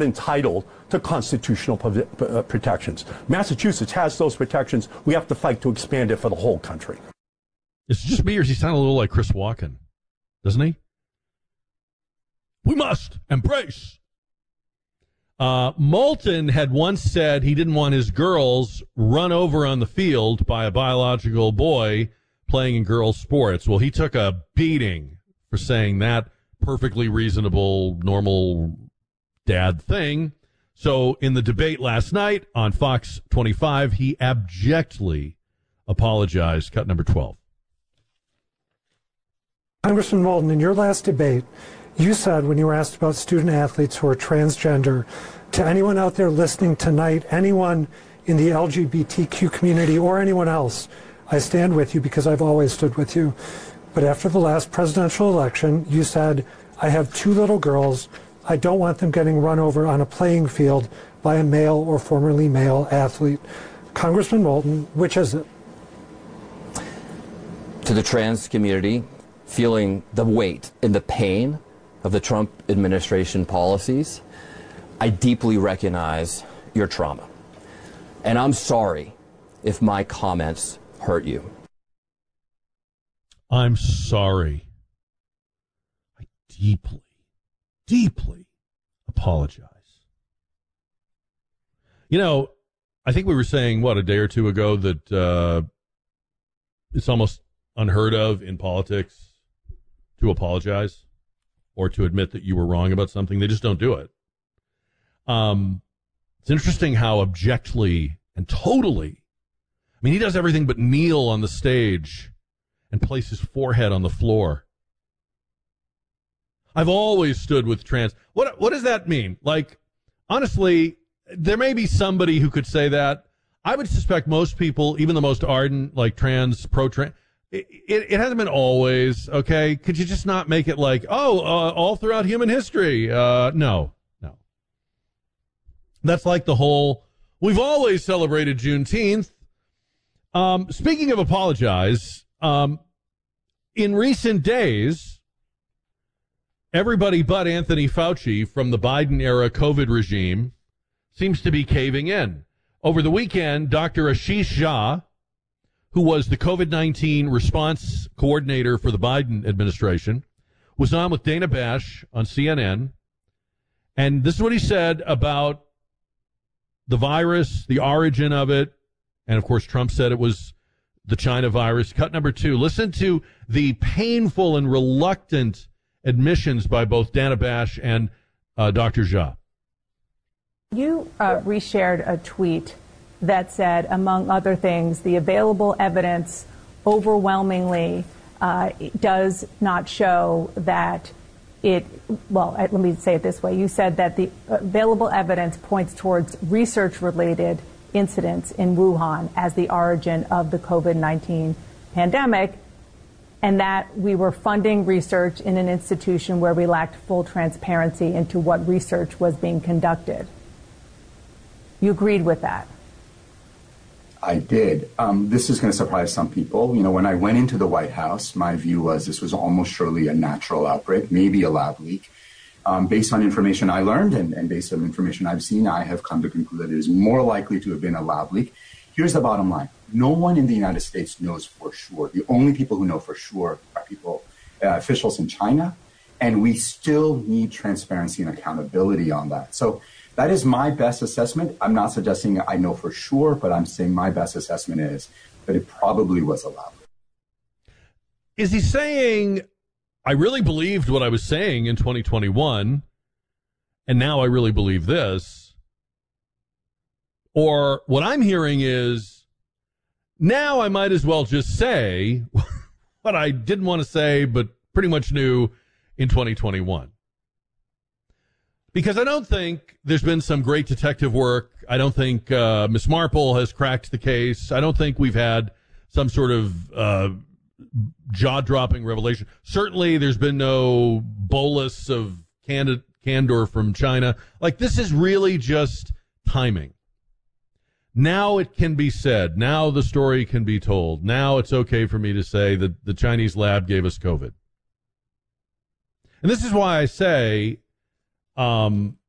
entitled to constitutional protections. Massachusetts has those protections. We have to fight to expand it for the whole country. Is it just me, or does he sound a little like Chris Walken? Doesn't he? We must embrace. Moulton had once said he didn't want his girls run over on the field by a biological boy playing in girls' sports. Well, he took a beating for saying that perfectly reasonable, normal dad thing. So in the debate last night on Fox 25, he abjectly apologized. Cut number 12. Congressman Moulton, in your last debate, you said when you were asked about student athletes who are transgender, to anyone out there listening tonight, anyone in the LGBTQ community or anyone else, I stand with you because I've always stood with you. But after the last presidential election, you said, I have 2 little girls. I don't want them getting run over on a playing field by a male or formerly male athlete. Congressman Moulton, which is it? To the trans community, feeling the weight and the pain of the Trump administration policies, I deeply recognize your trauma. And I'm sorry if my comments hurt you. I'm sorry. I deeply, deeply apologize. You know, I think we were saying, a day or two ago that it's almost unheard of in politics to apologize or to admit that you were wrong about something. They just don't do it. It's interesting how abjectly and totally, he does everything but kneel on the stage and place his forehead on the floor. I've always stood with trans. What does that mean? Like, honestly, there may be somebody who could say that. I would suspect most people, even the most ardent, like trans, pro-trans, it hasn't been always, okay? Could you just not make it like, all throughout human history? No. That's like the whole, we've always celebrated Juneteenth. Speaking of apologize, in recent days, everybody but Anthony Fauci from the Biden-era COVID regime seems to be caving in. Over the weekend, Dr. Ashish Jha, who was the COVID-19 response coordinator for the Biden administration, was on with Dana Bash on CNN. And this is what he said about the virus, the origin of it. And, of course, Trump said it was the China virus. Cut number 2. Listen to the painful and reluctant admissions by both Dana Bash and Dr. Jha. You reshared a tweet that said, among other things, the available evidence overwhelmingly does not show that let me say it this way. You said that the available evidence points towards research-related incidents in Wuhan as the origin of the COVID-19 pandemic, and that we were funding research in an institution where we lacked full transparency into what research was being conducted. You agreed with that? I did. This is going to surprise some people. When I went into the White House, my view was this was almost surely a natural outbreak, maybe a lab leak. Based on information I learned and based on information I've seen, I have come to conclude that it is more likely to have been a lab leak. Here's the bottom line. No one in the United States knows for sure. The only people who know for sure are officials in China, and we still need transparency and accountability on that. So that is my best assessment. I'm not suggesting I know for sure, but I'm saying my best assessment is that it probably was a lab leak. Is he saying, I really believed what I was saying in 2021, and now I really believe this? Or what I'm hearing is, now I might as well just say what I didn't want to say, but pretty much knew in 2021. Because I don't think there's been some great detective work. I don't think Miss Marple has cracked the case. I don't think we've had some sort of jaw-dropping revelation. Certainly there's been no bolus of candor from China. Like, this is really just timing. Now it can be said. Now the story can be told. Now it's okay for me to say that the Chinese lab gave us COVID. And this is why I say,